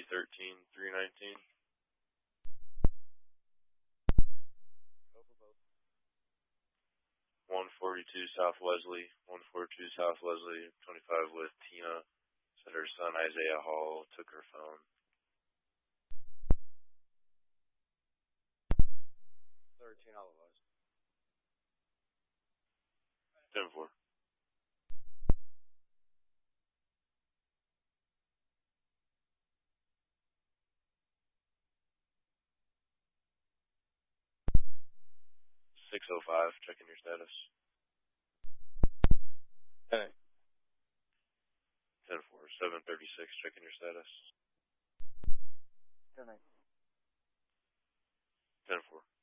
313-319. 142 South Wesley, 142 South Wesley, 25 with Tina. Said her son Isaiah Hall took her phone. 13 all of us. 10-4. .605, checking your status. 10-8. 10-4, 736, checking your status. 10-8. 10-4.